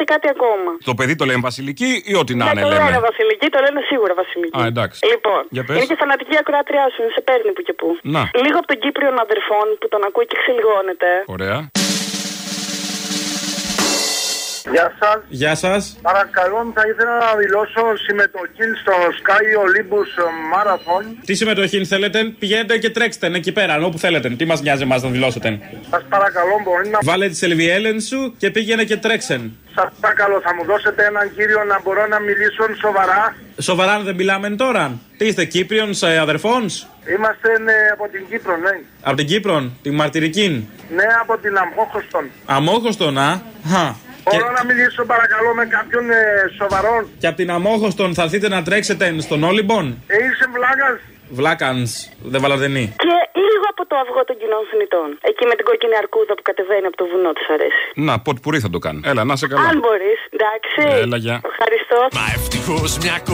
κάτι ακόμα. Το παιδί το λένε Βασιλική ή ό,τι να είναι, λέμε. λέμε. Το λένε Βασιλική, το λένε σίγουρα Βασιλική. Α, εντάξει. Λοιπόν, είναι και φανατική ακροάτριά σου, σε παίρνει που και που. Να. Λίγο από τον Κύπριον αδερφών που τον ακούει και ξελιγώνεται. Ωραία. Γεια σας. Γεια σας. Παρακαλώ, θα ήθελα να δηλώσω συμμετοχή στο Sky Olympus Marathon. Τι συμμετοχή θέλετε, πηγαίνετε και τρέξτε εκεί πέρα, όπου θέλετε. Τι μας νοιάζει εμάς να δηλώσετε. Σας παρακαλώ, μπορεί να... Βάλε τις ελβιέλεν σου και πήγαινε και τρέξεν. Σας παρακαλώ, θα μου δώσετε έναν κύριο να μπορώ να μιλήσω σοβαρά. Σοβαρά δεν μιλάμε τώρα. Τι είστε, Κύπριον αδερφόνς? Είμαστε από την Κύπρο, ναι. Από την Κύπρο, την μαρτυρική. Ναι, από την Αμόχωστον. Αμόχωστον, α. Μπορώ να μιλήσω παρακαλώ με κάποιον σοβαρόν. Και από την Αμόχωστον θα έρθετε να τρέξετε στον Όλυμπον. Είσαι βλάκας. Βλάκανς, δεν βαλαδενή. Και λίγο από το αυγό των κοινών θνητών. Εκεί με την κόκκινη αρκούδα που κατεβαίνει από το βουνό, της αρέσει. Να, πότε πουρί θα το κάνει. Έλα, να σε καλά. Αν μπορείς, εντάξει. Έλα, γεια. Ευχαριστώ. Μα ευτυχώς μια